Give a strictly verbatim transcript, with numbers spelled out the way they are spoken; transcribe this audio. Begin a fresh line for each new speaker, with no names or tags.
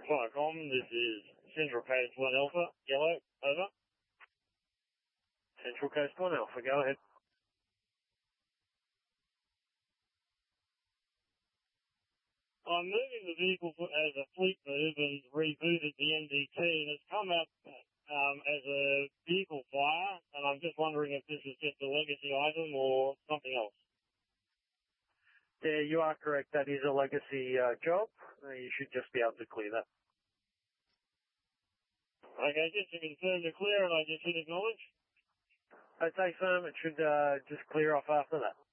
Viacom, this is Central Coast one Alpha, yellow, over.
Central Coast one Alpha, go ahead.
I'm moving the vehicle as a fleet move and rebooted the M D T, and it's come up um, as a vehicle fire, and I'm just wondering if this is just a legacy item or something else.
Yeah, you are correct. That is a legacy uh, job. Uh, you should just be able to clear that.
Okay, just to confirm the clear, and I just hit acknowledge.
Okay, Sam, it should uh, just clear off after that.